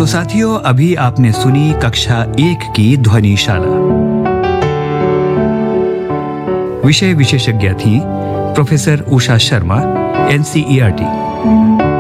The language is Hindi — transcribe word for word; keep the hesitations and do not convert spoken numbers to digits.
साथियों, अभी आपने सुनी कक्षा एक की ध्वनिशाला। विषय विशेषज्ञ थी professor Usha Sharma, N C E R T.